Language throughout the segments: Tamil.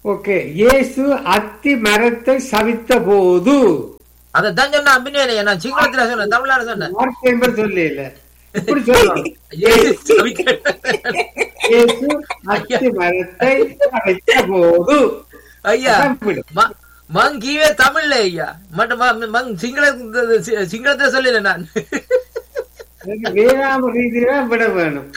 ஓகே. இயேசு அத்தி மரத்தை சவித்த போது. அதான் சொன்னா அபிநய, நான் சிங்களத்துல சொன்னேன், தமிழ்நாடு சொன்னேன். வார்த்தை என்பது சொல்ல இல்ல, இப்படி சொல்லணும். இயேசு அத்தி மரத்தை சவித்த போது. ஐயா மங் கீவே தமிழ்ல ஐயா மட்டும் மங் சிங்களத்தை சொல்லல. நான் வேளாண் ரீதியில விட வேணும்.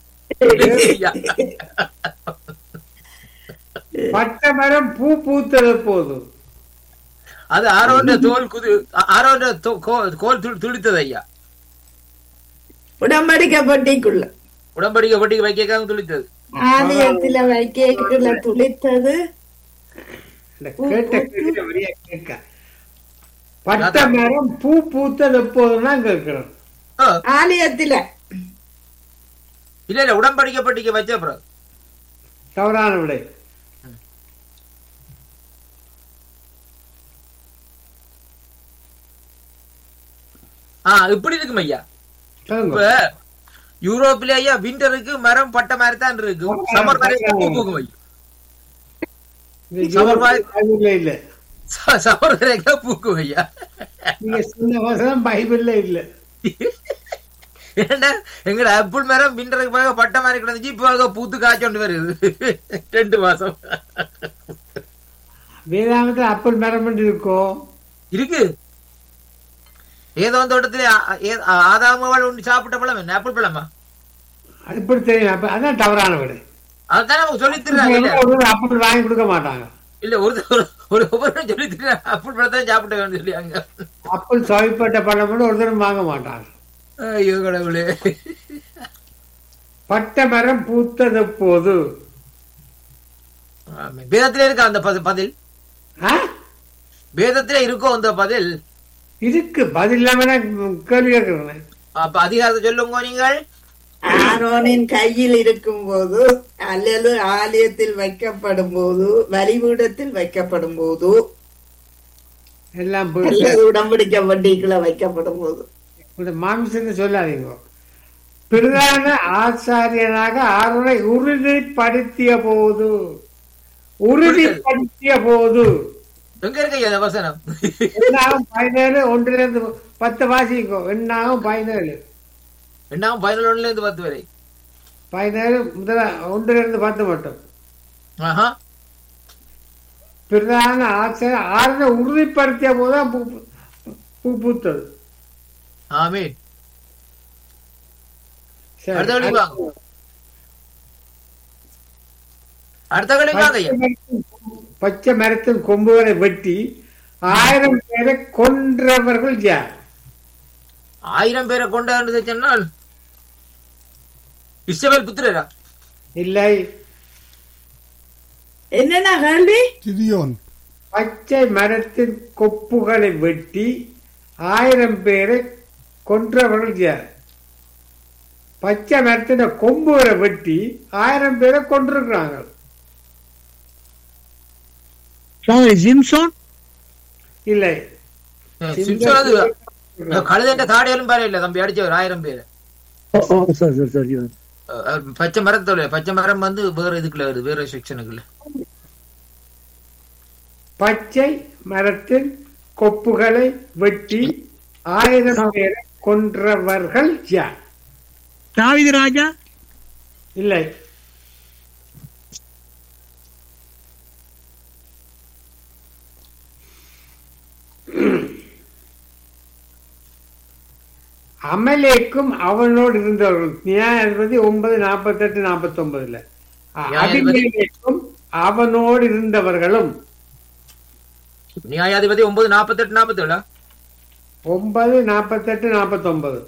பட்ட மரம் பூ பூத்தது போதும். அது ஆரோட தோல் ஆரோட கோல் துளித்தது ஐயா. உடம்படிக்கை பட்டிக்குள்ள வைக்காம துளித்தது. ஆலயத்துல வைக்கக்குள்ள துளித்தது. கேட்க பட்ட மரம் பூ பூத்தது எப்போதுன்னா கேட்கிறோம். ஆலயத்துல இல்ல உடம்படிக்கை வச்ச அப்புறம் தவறான விடை. இப்படி இருக்கும் ஐயா. இப்ப யூரோப்ல ஐயா விண்டருக்கு மரம் பட்ட மாதிரி தான் இருக்கும். சமர் வரைக்கும் பூக்கும் ஐயா. சமர் வரைக்கும் பூக்கும் ஐயா. நீங்க சொன்ன வசனம் பைபிள்ல இல்ல. ஏன்னா எங்கட ஆப்பிள் மரம் விண்டருக்கு பட்ட மாதிரி கிடந்துச்சு, இப்ப பூத்து காய்ச்சொண்டு வருது 2 மாசம். வேதாந்தத்துல ஆப்பிள் மரம் இருக்கும் இருக்கு. ஏதோ தோட்டத்திலே ஆதாமவாள் ஒன்று சாப்பிட்ட பழம் என்ன ஆப்பிள் பழமா? இப்படி தெரியும். அதான் தவறான விடை. அதுதான் நமக்கு சொல்லி தர்றாங்க. ஆப்பிள் வாங்கி கொடுக்க மாட்டாங்க. இல்ல ஒரு சொல்லி தர்றாங்க, ஆப்பிள் பழத்தான் சாப்பிட்ட வேணும் சொல்லியாங்க. ஆப்பிள் சுவைப்பட்ட பழம் ஒருத்தரும் வாங்க மாட்டாங்க. ஐயோ கடவுளே. பட்ட மரம் பூத்தது போது. வேதத்திலே இருக்கா அந்த பதில்? வேதத்திலே இருக்கோ அந்த பதில்? இருக்கு. பதில் இல்லாம கேள்வி கேட்கிறேன். அப்ப அதிகாரத்தை சொல்லுங்க நீங்கள். ஆரோனின் கையில் இருக்கும் போது அல்லது ஆலயத்தில் வைக்கப்படும் போது, வழிபீடத்தில் வைக்கப்படும் போது, எல்லாம் உடம்படிக்கை வண்டிக்குள்ள வைக்கப்படும் போது. மாமிசன்னு சொல்லாதீங்க. பிரதான ஆச்சாரியனாக ஆரோனை உறுதிப்படுத்திய போது. எங்க இருக்க வசனம்? எண்ணாகும் 17 1 10 வாசிக்கும். எண்ணாகும் 17 1 வரை 17 முதல் 1 10 மட்டும். பிரதான ஆச்சாரியர் ஆரோனை உறுதிப்படுத்திய போதுதான் பூ பூத்தது. ஆமென். பச்சை மரத்தின் கொம்புகளை வெட்டி 1000 பேரை கொன்றவர்கள் யார்? 1000 பேரை கொண்டாந்து சொன்னால் இஸ்ரவேல் புத்திரரா? இல்லை. என்னன்னா கேள்வி? பச்சை மரத்தின் கொப்புகளை வெட்டி 1000 பேரை கொன்றவர்கள் யார்? பச்சை மரத்தின கொம்புகளை வெட்டி 1000 பேரை கொண்டிருக்கிறாங்க. இல்லை. கழுத தாடியாலும் பாரு இல்ல தம்பி அடிச்சவர் 1000 பேரு. பச்சை மரத்தோட பச்சை மரம் வேற இதுக்குள்ள வருது, வேற செக்ஷனுக்குள்ள. பச்சை மரத்தின் கொப்புகளை வெட்டி 1000 பேரை கொன்றவர்கள் யார்? தாவீது ராஜா? இல்லை. அமலேக்கும் அவனோடு இருந்தவர்கள். நியாயாதிபதி 9:48-49. அபிமெலேக்கும் அவனோடு இருந்தவர்களும். நியாயாதிபதி 9:48-47. 9:48-49.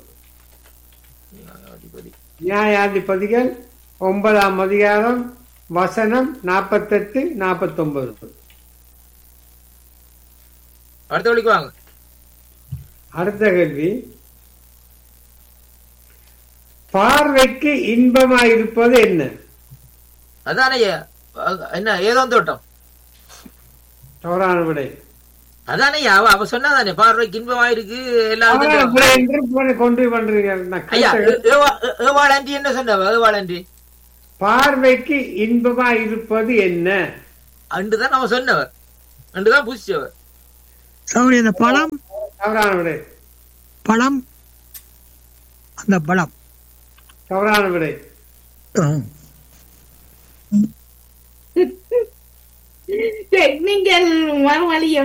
நியாயாதிபதிகள் 9ஆம் அதிகாரம் வசனம் 48-49. அடுத்த வழிக்கு வாங்க. அடுத்த கேள்வி. பார்வைக்கு இன்பமாயிருப்பது என்ன? அதானே என்ன ஏதோ தோட்டம். தவறான விடை. அதானே அவ சொன்னாதானே பார்வைக்கு இன்பமாயிருக்கு எல்லாரும் கொண்டு பண்றீங்க. என்ன சொன்ன? பார்வைக்கு இன்பமாயிருப்பது என்ன? அண்டுதான் நம்ம சொன்னவர், அண்டுதான் புசிச்சவர். சௌரி அந்த பழம் தவறான விடை. பழம் அந்த பழம் தவறான விடை. டெக்னிக்கல் மறுமொழி